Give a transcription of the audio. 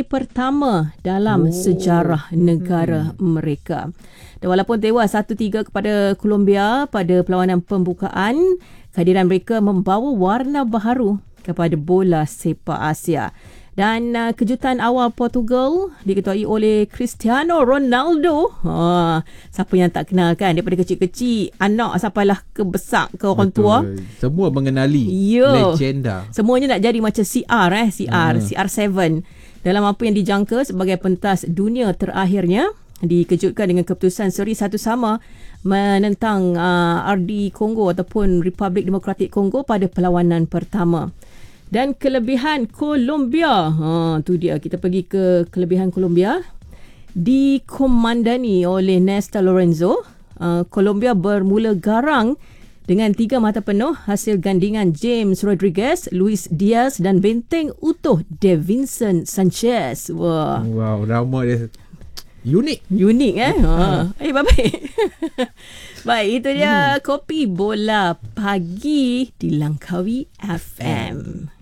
kali pertama dalam sejarah negara mereka. Dan walaupun tewas 1-3 kepada Colombia pada perlawanan pembukaan, kehadiran mereka membawa warna baharu kepada bola sepak Asia. Dan kejutan awal Portugal diketuai oleh Cristiano Ronaldo. Siapa yang tak kenal kan, daripada kecil-kecil, anak sampailah ke besar ke orang tua. Semua mengenali legenda. Semuanya nak jadi macam CR7 dalam apa yang dijangka sebagai pentas dunia terakhirnya. Dikejutkan dengan keputusan seri 1-1 menentang RD Kongo ataupun Republik Demokratik Kongo pada perlawanan pertama. Dan kelebihan Colombia, tu dia, kita pergi ke kelebihan Colombia. Dikomandani oleh Nesta Lorenzo, Colombia bermula garang dengan 3 mata penuh hasil gandingan James Rodriguez, Luis Diaz dan benteng utuh Davinson Sanchez. Wow, nama dia unik baik. Baik, itu dia Kopi Bola Pagi di Langkawi FM.